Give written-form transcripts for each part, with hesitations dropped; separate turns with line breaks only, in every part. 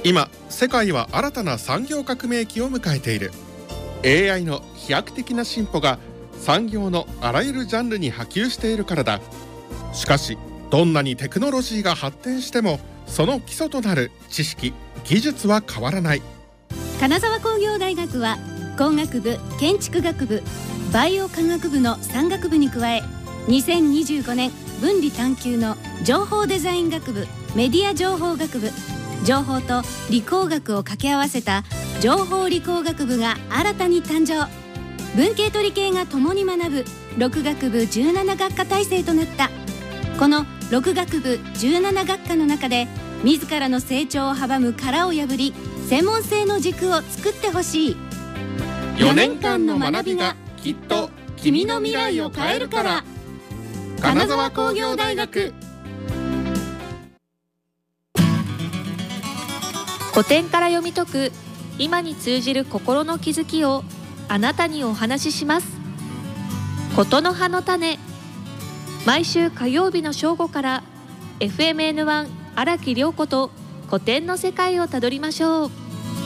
今世界は新たな産業革命期を迎えている。 AI の飛躍的な進歩が産業のあらゆるジャンルに波及しているからだ。しかしどんなにテクノロジーが発展してもその基礎となる知識・技術は変わらない。
金沢工業大学は工学部、建築学部、バイオ科学部の3学部に加え、2025年分離探究の情報デザイン学部、メディア情報学部、情報と理工学を掛け合わせた情報理工学部が新たに誕生。文系と理系が共に学ぶ6学部17学科体制となった。この6学部17学科の中で自らの成長を阻む殻を破り、専門性の軸を作ってほしい。
4年間の学びがきっと君の未来を変えるから。金沢工業大学。
古典から読み解く今に通じる心の気づきをあなたにお話しします。ことの葉の種。毎週火曜日の正午から FMN1 荒木涼子と古典の世界をたどりましょう。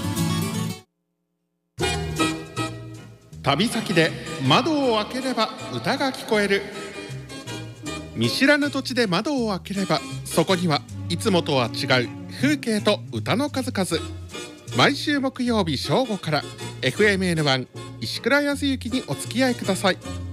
旅先で窓を開ければ歌が聞こえる。見知らぬ土地で窓を開ければそこにはいつもとは違う風景と歌の数々。毎週木曜日正午から FMN1 石倉康之にお付き合いください。